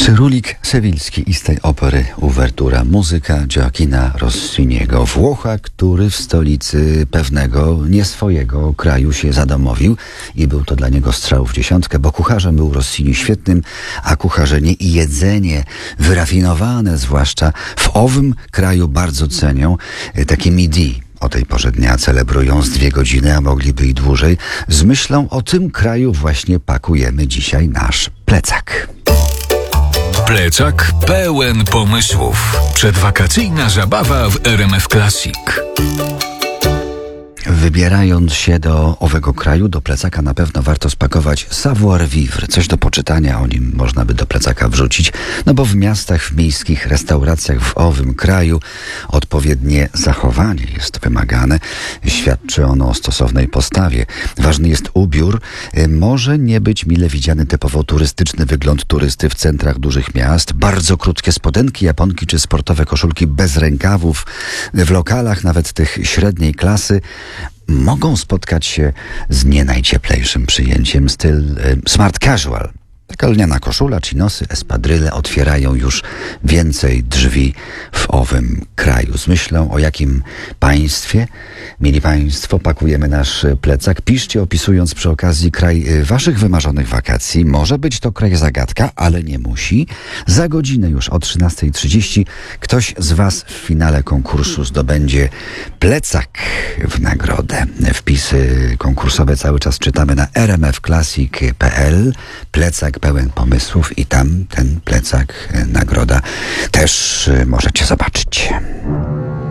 Cyrulik Sewilski i z tej opery uwertura muzyka Gioachina Rossiniego, Włocha, który w stolicy pewnego nie swojego kraju się zadomowił i był to dla niego strzał w dziesiątkę, bo kucharzem był Rossini świetnym, a kucharzenie i jedzenie wyrafinowane zwłaszcza w owym kraju bardzo cenią. Takie midi o tej porze dnia celebrują z 2 godziny, a mogliby i dłużej. Z myślą o tym kraju właśnie pakujemy dzisiaj nasz plecak. Plecak pełen pomysłów. Przedwakacyjna zabawa w RMF Classic. Wybierając się do owego kraju, do plecaka na pewno warto spakować savoir vivre. Coś do poczytania o nim można by do plecaka wrzucić, no bo w miastach, w miejskich restauracjach w owym kraju odpowiednie zachowanie jest wymagane. Świadczy ono o stosownej postawie. Ważny jest ubiór. Może nie być mile widziany typowo turystyczny wygląd turysty w centrach dużych miast. Bardzo krótkie spodenki, japonki czy sportowe koszulki bez rękawów. W lokalach nawet tych średniej klasy mogą spotkać się z nie najcieplejszym przyjęciem. Styl smart casual. Taka lniana koszula, chinosy, espadryle otwierają już więcej drzwi w owym kraju. Z myślą o jakim państwie, mieli państwo, pakujemy nasz plecak. Piszcie, opisując przy okazji kraj waszych wymarzonych wakacji. Może być to kraj zagadka, ale nie musi. Za godzinę już o 13:30 ktoś z was w finale konkursu zdobędzie plecak w nagrodę. Wpisy konkursowe cały czas czytamy na rmfclassic.pl. Plecak pełen pomysłów i tam ten plecak, nagroda też możecie zobaczyć.